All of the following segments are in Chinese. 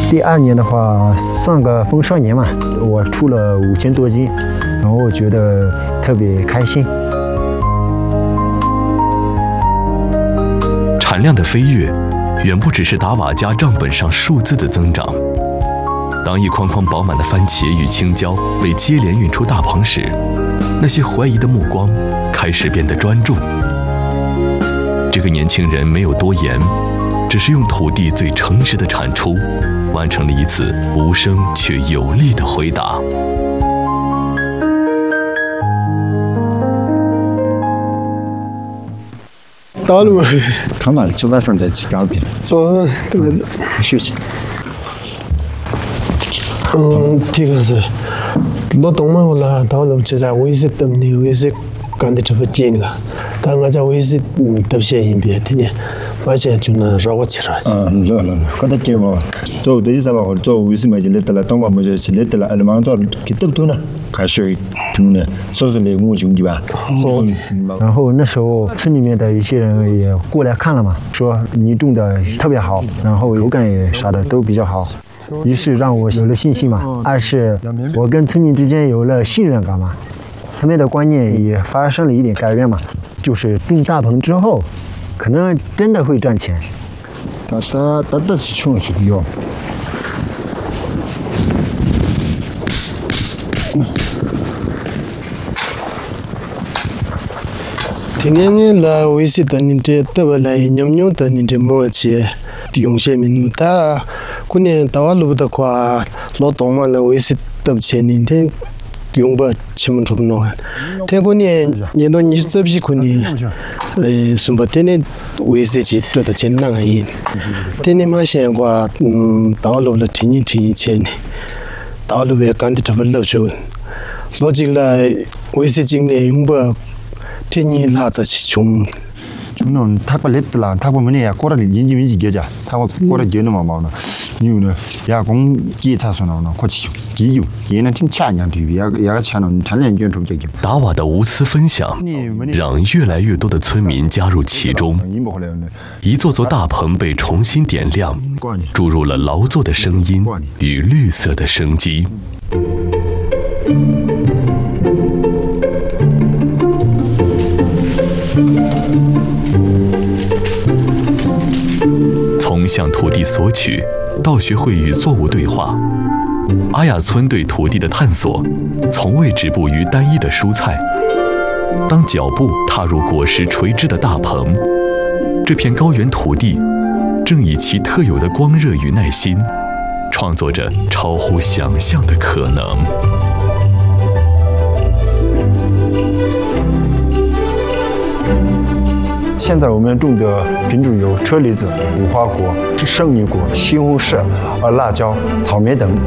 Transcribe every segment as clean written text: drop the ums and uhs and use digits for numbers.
第2年的话，算个丰收年嘛，我出了5000多斤，然后我觉得特别开心。 产量的飞跃，远不只是达瓦家账本上数字的增长。当一筐筐饱满的番茄与青椒被接连运出大棚时，那些怀疑的目光开始变得专注。这个年轻人没有多言，只是用土地最诚实的产出，完成了一次无声却有力的回答。 道路， 看嘛，就晚上再去搞边。 对对对， 休息。 第一个是劳动嘛，我啦，道路就在卫生等你卫生干的这么紧了，但我在卫生都些应别的呢，而且就能让我起来。 热，刚才讲嘛，做的意思嘛，我做卫生嘛，就来得了，当我们就去来得了，俺们做给得不多呢，开始听呢，说是来我兄弟吧。 然后那时候村里面的一些人也过来看了嘛，说你种的特别好，然后口感也啥的都比较好。一是让我有了信心嘛，二是我跟村民之间有了信任感嘛，他们的观念也发生了一点改变嘛，就是种大棚之后，可能真的会赚钱。 但是是穷是有。 今年来卫生的你这得不来用的你这么些用些民路的。过年到路的话，劳动嘛，那卫生都不钱你天用不起么出不弄。天过年年到你这批过年，什么天天卫生去做的钱难一，天天嘛现话，到路了听钱呢，到路也干的这么老久，老久了卫生经历用不，天天拉着去穷。 저는 타고 랩들라 타고 뭐냐 야 꼬라리 인지민지 겨자 타고 꼬라 겨는 뭐 마나 이유는 야 공기 타서 나오나 코치 기유 얘는 팀 차냥 뒤 야가 차는 단련 전 좀적이 达瓦的无私分享，让越来越多的村民加入其中，一座座大棚被重新点亮，注入了劳作的声音与绿色的生机。从向土地索取到学会与作物对话，阿雅村对土地的探索从未止步于单一的蔬菜。当脚步踏入果实垂枝的大棚，这片高原土地正以其特有的光热与耐心，创作着超乎想象的可能。 现在我们种的品种有车厘子、无花果、圣女果、西红柿、辣椒、草莓等。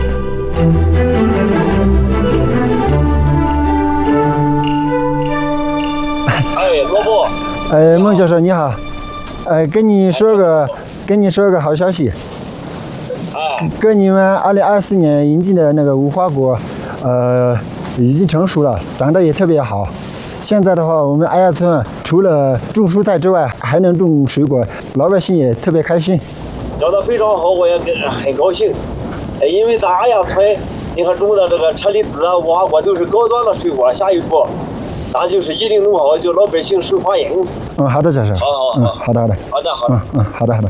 萝卜。 孟教授你好，跟你说个好消息。跟你们2024年引进的那个无花果，已经成熟了，长得也特别好。现在的话，我们阿雅村除了种蔬菜之外，还能种水果，老百姓也特别开心。 聊得非常好，我也很高兴。因为咱阿雅村，你看种的这个车厘子啊、无花果都是高端的水果，下一步，咱就是一定弄好，就老百姓受欢迎。 好的，教授。好的。好的。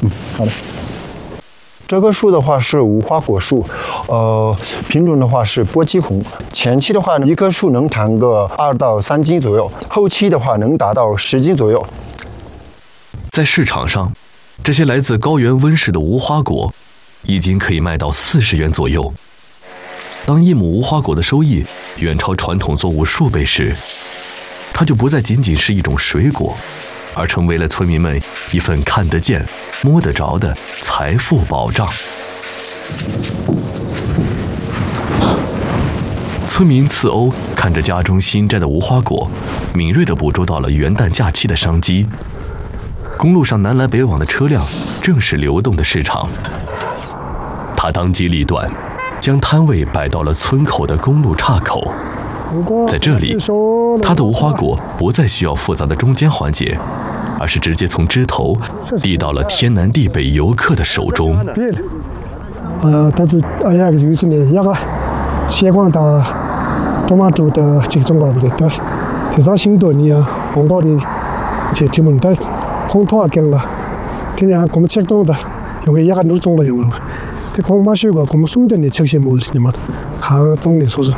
这棵树的话是无花果树，品种的话是波基红。前期的话，一棵树能产个2到3斤左右，后期的话能达到10斤左右。 在市场上，这些来自高原温室的无花果，已经可以卖到40元左右。当一亩无花果的收益远超传统作物数倍时，它就不再仅仅是一种水果，而成为了村民们一份看得见、摸得着的财富保障。村民次欧看着家中新摘的无花果，敏锐地捕捉到了元旦假期的商机。公路上南来北往的车辆正是流动的市场。他当机立断，将摊位摆到了村口的公路岔口。在这里，他的无花果不再需要复杂的中间环节，而是直接从枝头递到了天南地北游客的手中。 但是有些呢，一个先光的中马洲的这个中国部队的，第三新多年红高的这门的空投干了，天天我们吃东的，用个一个路中了用了，这空马修个我们送的呢吃些么子嘛，还中的说是。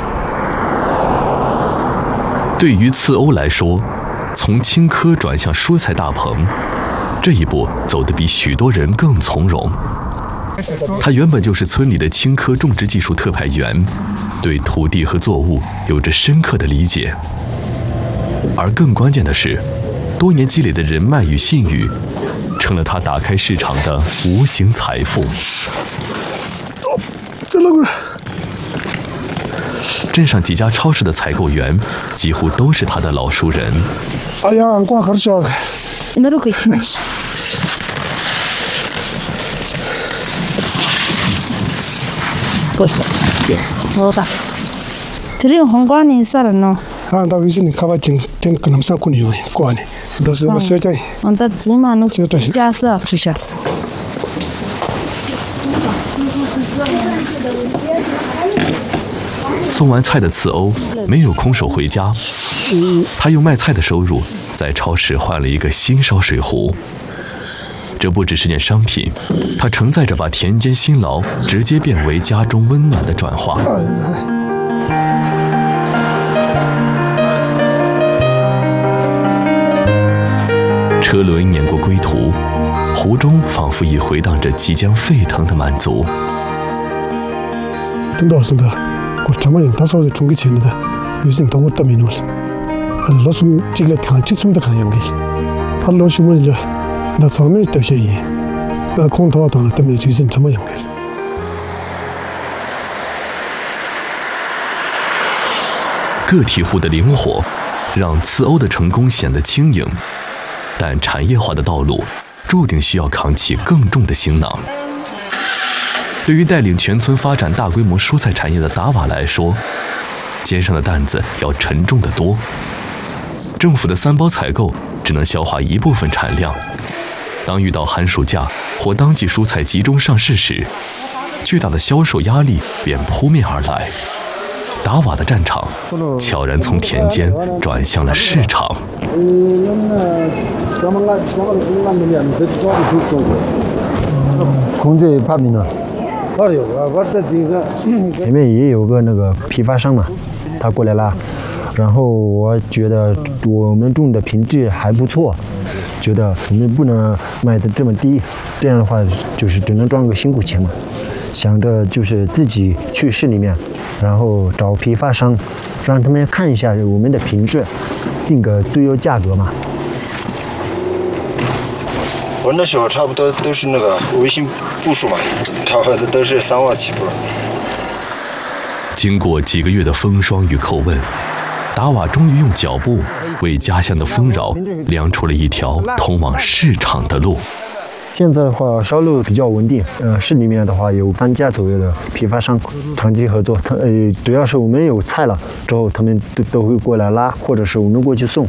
对于刺鸥来说，从青稞转向蔬菜大棚，这一步走得比许多人更从容。他原本就是村里的青稞种植技术特派员，对土地和作物有着深刻的理解。而更关键的是，多年积累的人脉与信誉，成了他打开市场的无形财富。镇上几家超市的采购员几乎都是他的老熟人。 哎呀，我可是那都可以吃。不是，好的。这里红瓜你啥了呢？ 到有些你看吧，真跟他们上过年过年，都是我说的。 的芝麻弄加色是啥？ 送完菜的刺鸥没有空手回家，他用卖菜的收入在超市换了一个新烧水壶。这不只是件商品，它承载着把田间辛劳直接变为家中温暖的转化。车轮碾过归途，湖中仿佛已回荡着即将沸腾的满足。 真的是的。我这么用，他说是充给钱的，有些东西都没弄了。老是这个看这种的看样的，他老是问了，那上面都些人，空投当然都没这些这么样的。 个体户的灵活，让刺鸥的成功显得轻盈，但产业化的道路注定需要扛起更重的行囊。对于带领全村发展大规模蔬菜产业的达瓦来说，肩上的担子要沉重得多。政府的3包采购只能消化一部分产量，当遇到寒暑假或当季蔬菜集中上市时，巨大的销售压力便扑面而来。达瓦的战场悄然从田间转向了市场。 空姐怕没呢？ 前面也有个那个批发商嘛，他过来拉，然后我觉得我们种的品质还不错，觉得我们不能卖的这么低，这样的话就是只能赚个辛苦钱嘛。想着就是自己去市里面，然后找批发商，让他们看一下我们的品质，定个最优价格嘛。 我那时候差不多都是那个微信步数嘛，差不多都是3万起步。 经过几个月的风霜与叩问，达瓦终于用脚步为家乡的丰饶量出了一条通往市场的路。 现在的话，销路比较稳定。市里面的话有3家左右的批发商长期合作。只要是我们有菜了之后，他们都会过来拉，或者是我们过去送。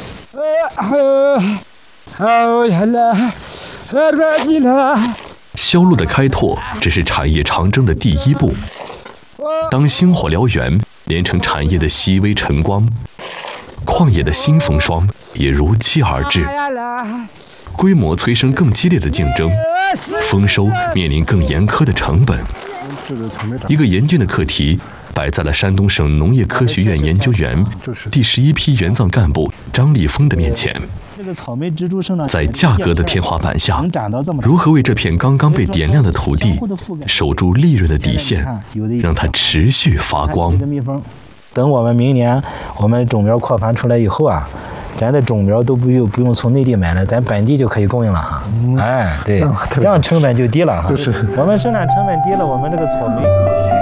销路的开拓只是产业长征的第一步。当星火燎原连成产业的熹微晨光，旷野的新风霜也如期而至。规模催生更激烈的竞争，丰收面临更严苛的成本。一个严峻的课题摆在了山东省农业科学院研究员第11批援藏干部张立峰的面前。在价格的天花板下，如何为这片刚刚被点亮的土地守住利润的底线，让它持续发光？ 等我们明年我们种苗扩繁出来以后啊，咱的种苗都不用从内地买了，咱本地就可以供应了哈。哎，对，这样成本就低了哈。我们生产成本低了，我们这个草莓。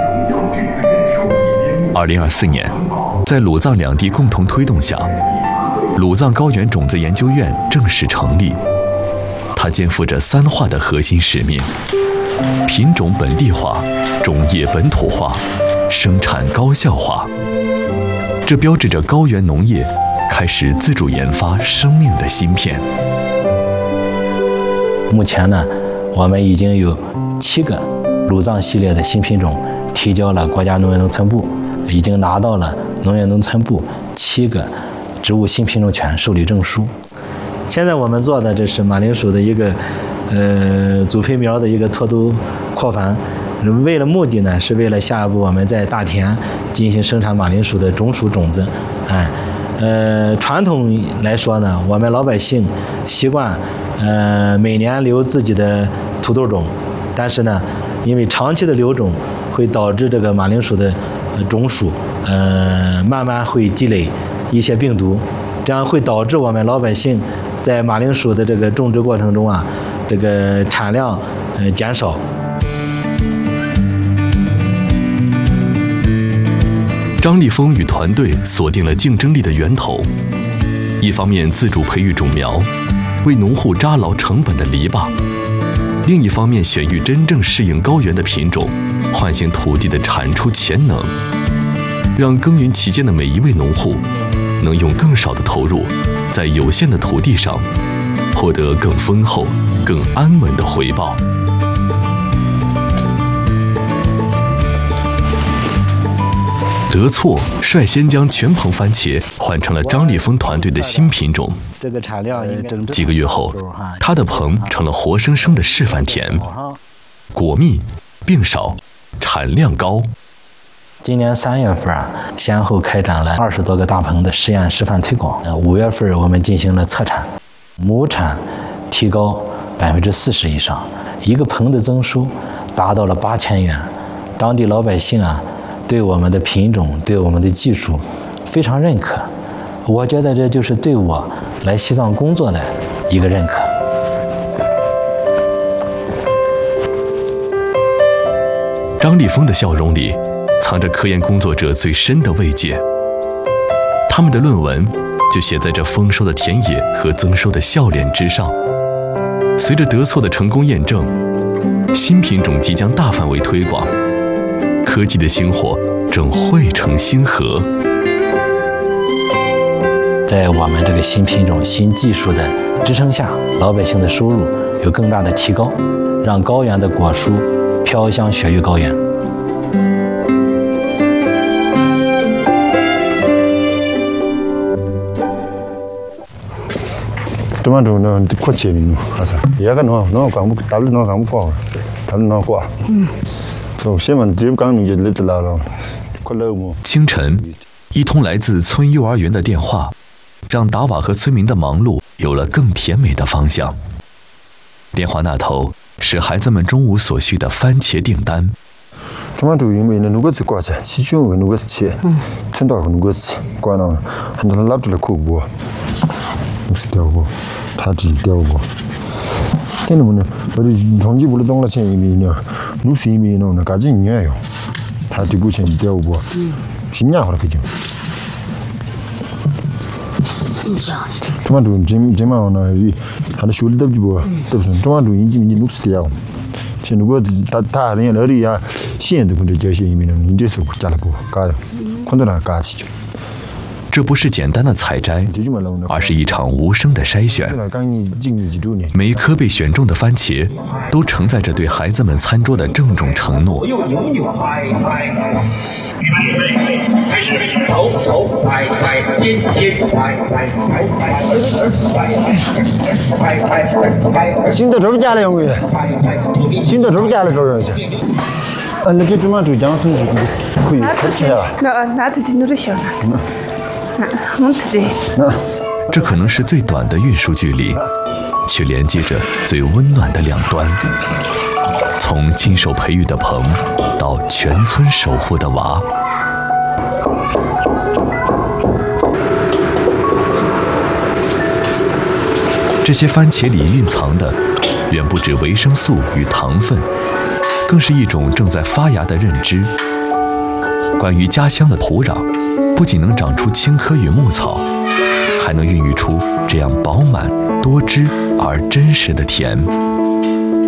2024年，在鲁藏两地共同推动下，鲁藏高原种子研究院正式成立。它肩负着3化的核心使命：品种本地化、种业本土化、生产高效化。这标志着高原农业开始自主研发生命的芯片。 目前呢，我们已经有7个鲁藏系列的新品种提交了国家农业农村部，已经拿到了农业农村部7个植物新品种权受理证书。现在我们做的这是马铃薯的一个组培苗的一个脱兜扩繁，为了目的呢，是为了下一步我们在大田进行生产马铃薯的种属种子。传统来说呢，我们老百姓习惯每年留自己的土豆种，但是呢，因为长期的留种会导致这个马铃薯的种属慢慢会积累一些病毒，这样会导致我们老百姓在马铃薯的这个种植过程中啊，这个产量减少。 张立峰与团队锁定了竞争力的源头，一方面自主培育种苗，为农户扎牢成本的篱笆；另一方面选育真正适应高原的品种，唤醒土地的产出潜能，让耕耘其间的每一位农户能用更少的投入，在有限的土地上获得更丰厚、更安稳的回报。德措率先将全棚番茄换成了张立峰团队的新品种。 这个产量几个月后，他的棚成了活生生的示范田，果密、病少、产量高。 今年3月份先后开展了20多个大棚的实验示范推广。5月份我们进行了测产，亩产提高40%以上，一个棚的增收达到了8000元。当地老百姓对我们的品种、对我们的技术非常认可，我觉得这就是对我来西藏工作的一个认可。 张立峰的笑容里藏着科研工作者最深的慰藉，他们的论文就写在这丰收的田野和增收的笑脸之上。随着德措的成功验证，新品种即将大范围推广，科技的星火正汇成星河。 在我们这个新品种、新技术的支撑下，老百姓的收入有更大的提高，让高原的果蔬飘香雪域高原。 这么种呢，快切明，好噻。也个孬讲不，打了孬讲不过，打了孬过。就先问这讲明就来得了，快乐么？ 清晨，一通来自村幼儿园的电话，让达瓦和村民的忙碌有了更甜美的方向。电话那头是孩子们中午所需的番茄订单。 这么种因为呢，如果是挂起，其中如果是切，村道如果是挂了，很多人拉住了口不，不是掉过，他只掉过。但是呢，我的长期不能当了钱一米呢，如是一米呢，那赶紧你哟，他这部钱掉过，新年好了可就。这么种这么呢，他的手里都不，都是这么种已经如是掉。像如果他人家那里呀，现在不是这些移民人，你这时候加了不加，看到那加起就。 这不是简单的采摘，而是一场无声的筛选。每一颗被选中的番茄，都承载着对孩子们餐桌的郑重承诺。 新的猪家了用的，新的猪家了做去。那这么猪讲什么可以吃了？ 那这就那小了。 这可能是最短的运输距离，却连接着最温暖的两端。从亲手培育的棚，到全村守护的娃。这些番茄里蕴藏的，远不止维生素与糖分，更是一种正在发芽的认知。关于家乡的土壤，不仅能长出青稞与牧草，还能孕育出这样饱满、多汁而真实的甜。